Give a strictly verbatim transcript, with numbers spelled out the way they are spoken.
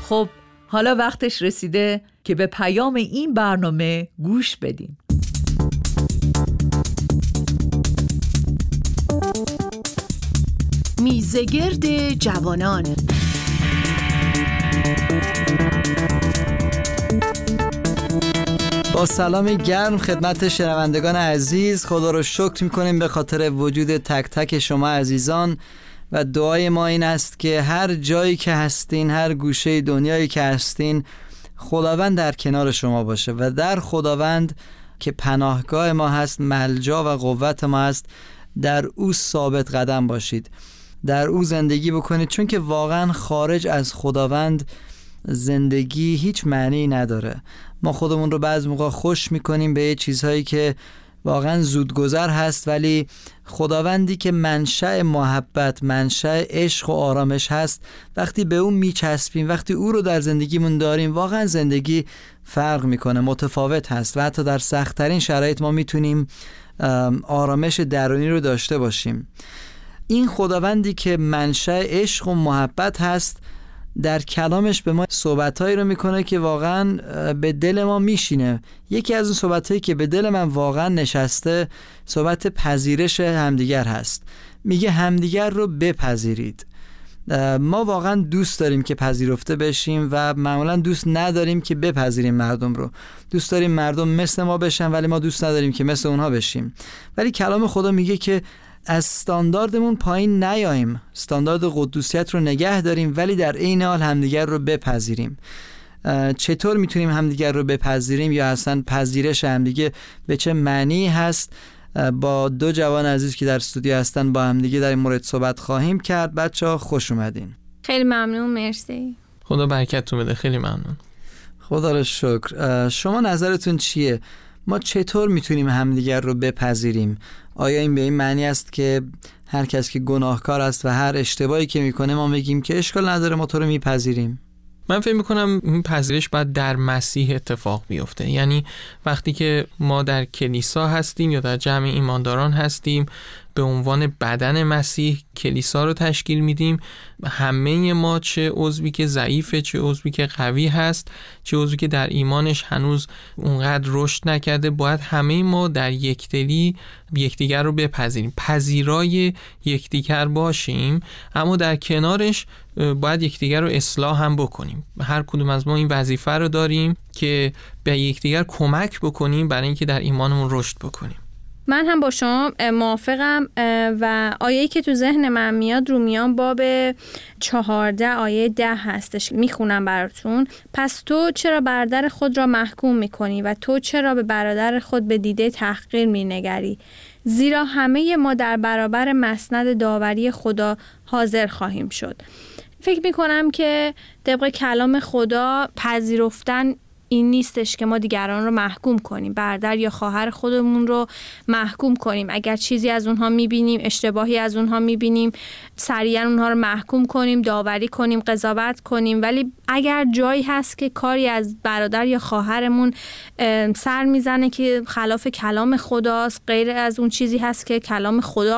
خب حالا وقتش رسیده که به پیام این برنامه گوش بدیم. میزگرد جوانان. با سلام گرم خدمت شنوندگان عزیز، خدا رو شکر میکنیم به خاطر وجود تک تک شما عزیزان و دعای ما این است که هر جایی که هستین، هر گوشه دنیایی که هستین، خداوند در کنار شما باشه و در خداوند که پناهگاه ما هست، ملجا و قوت ما هست، در او ثابت قدم باشید، در او زندگی بکنید، چون که واقعا خارج از خداوند زندگی هیچ معنی نداره. ما خودمون رو بعض موقع خوش میکنیم به یه چیزهایی که واقعا زودگذر هست، ولی خداوندی که منشأ محبت، منشأ عشق و آرامش هست، وقتی به اون میچسبیم، وقتی او رو در زندگیمون داریم، واقعا زندگی فرق میکنه، متفاوت هست و حتی در سخت‌ترین شرایط ما میتونیم آرامش درونی رو داشته باشیم. این خداوندی که منشأ عشق و محبت هست در کلامش به ما صحبتایی رو میکنه که واقعا به دل ما میشینه. یکی از اون صحبتایی که به دل من واقعا نشسته صحبت پذیرش همدیگر هست. میگه همدیگر رو بپذیرید. ما واقعا دوست داریم که پذیرفته بشیم و معمولا دوست نداریم که بپذیریم مردم رو. دوست داریم مردم مثل ما بشن ولی ما دوست نداریم که مثل اونها بشیم. ولی کلام خدا میگه که از استانداردمون پایین نیاییم، استاندارد قدوسیت رو نگه داریم ولی در عین حال همدیگر رو بپذیریم. چطور میتونیم همدیگر رو بپذیریم یا اصلا پذیرش همدیگه به چه معنی هست؟ با دو جوان عزیز که در استودیو هستن با همدیگه در این مورد صحبت خواهیم کرد. بچه‌ها خوش اومدین. خیلی ممنون، مرسی. خدا برکتتون بده. خیلی ممنون. خدا رو شکر. شما نظرتون چیه؟ ما چطور میتونیم همدیگر رو بپذیریم؟ آیا این به این معنی است که هر کس که گناهکار است و هر اشتباهی که میکنه ما میگیم که اشکال نداره، ما تو رو میپذیریم؟ من فکر میکنم این پذیرش باید در مسیح اتفاق بیفته. یعنی وقتی که ما در کلیسا هستیم یا در جمع ایمانداران هستیم، به عنوان بدن مسیح کلیسا رو تشکیل میدیم، همه ما، چه عضوی که ضعیفه، چه عضوی که قوی هست، چه عضوی که در ایمانش هنوز اونقدر رشد نکرده، باید همه ما در یکدلی یکدیگر رو بپذیریم، پذیرای یکدیگر باشیم، اما در کنارش باید یکدیگر رو اصلاح هم بکنیم. هر کدوم از ما این وظیفه رو داریم که به یکدیگر کمک بکنیم برای اینکه در ایمانمون رشد بکنیم. من هم با شما موافقم و آیه‌ای که تو ذهن من میاد رومیان باب چهارده آیه ده هستش، میخونم براتون. پس تو چرا برادر خود را محکوم میکنی و تو چرا به برادر خود به دیده تحقیر مینگری؟ زیرا همه ما در برابر مسند داوری خدا حاضر خواهیم شد. فکر میکنم که طبق کلام خدا پذیرفتن این نیستش که ما دیگران رو محکوم کنیم، برادر یا خواهر خودمون رو محکوم کنیم. اگر چیزی از اونها میبینیم، اشتباهی از اونها میبینیم، سریعا اونها رو محکوم کنیم، داوری کنیم، قضاوت کنیم. ولی اگر جایی هست که کاری از برادر یا خواهرمون سر میزنه که خلاف کلام خداست، غیر از اون چیزی هست که کلام خدا